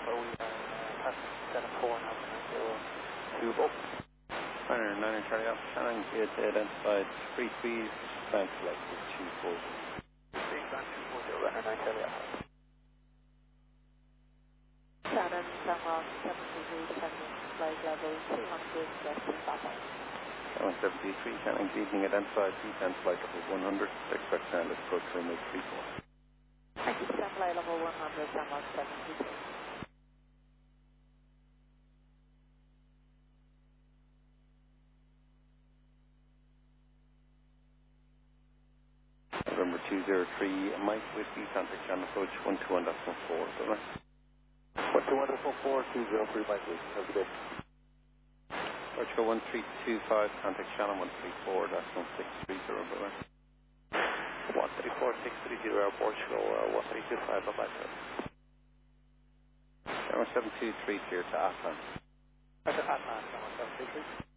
Alpha, we are passing 74 now, 2 up. 9 Charlie Alpha, Shannon, gate identified, free squeeze, bounce flight is 240. Free ground 240, runner 9 Charlie Alpha. Shannon, Sunrock, 73, descending, flight level 200, western Papa. 173, Shannon, evening identified, descent flight level 100, expect standard approach runway 34. Thank you, descent flight level 100, Sunrock, 73. November 203, Mike Whiskey, contact channel approach 121.14, over. 121.4, 203, Mike Whiskey, have a good day. Approach go 1325, contact channel 134, that's 1630, over. 134, 630, Portugal, 1325, bye-bye, sir. Channel 723, clear to Atlan. Atlan, 723.